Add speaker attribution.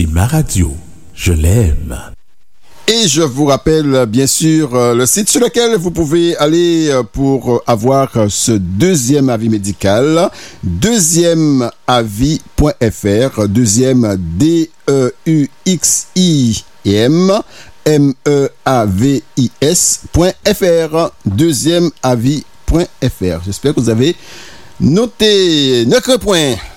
Speaker 1: C'est ma radio. Je l'aime.
Speaker 2: Et je vous rappelle bien sûr le site sur lequel vous pouvez aller pour avoir ce deuxième avis médical, deuxièmeavis.fr, deuxième DEUXIM MEAVIS.fr, deuxièmeavis.fr. J'espère que vous avez noté notre point.